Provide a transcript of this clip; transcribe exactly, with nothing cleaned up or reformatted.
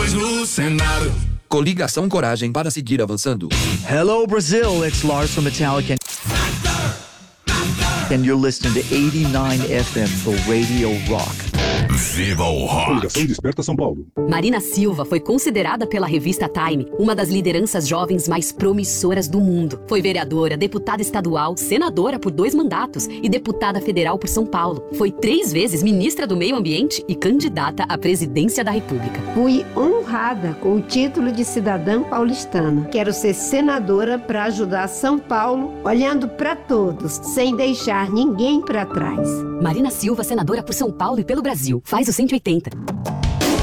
nós no Senado. Coligação Coragem para seguir avançando. Hello Brazil, it's Lars from Metallica. And you're listening to eighty-nine F M, the Radio Rock. Viva o rock! Coligação Desperta São Paulo. Marina Silva foi considerada pela revista Time uma das lideranças jovens mais promissoras do mundo. Foi vereadora, deputada estadual, senadora por dois mandatos e deputada federal por São Paulo. Foi três vezes ministra do Meio Ambiente e candidata à presidência da República. Fui honrada com o título de cidadã paulistana. Quero ser senadora para ajudar São Paulo, olhando para todos, sem deixar ninguém para trás. Marina Silva, senadora por São Paulo e pelo Brasil. Faz o cento e oitenta.